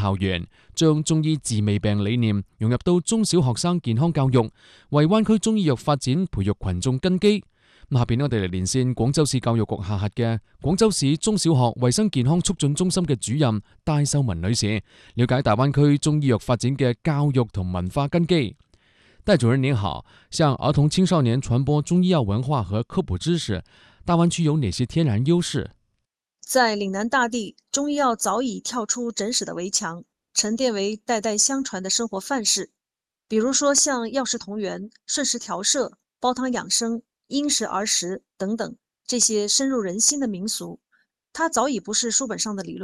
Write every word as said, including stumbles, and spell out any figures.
校園，將中醫治未病理念融入到中小學生健康教育，為灣區中醫藥發展培育群眾根基。下邊我哋嚟連線廣州市教育局下轄嘅廣州市中小學衛生健康促進中心嘅主任戴秀文女士，了解大灣區中醫藥發展嘅教育同文化根基。戴主任您好，向兒童青少年傳播中醫藥文化和科普知識，大灣區有哪些天然優勢？ 在嶺南大地，中醫藥早已跳出診室的圍牆，沉澱為代代相傳的生活範式。比如說像藥食同源、順時調攝、煲湯養生、因時而食等等，這些深入人心的民俗，它早已不是書本上的理論。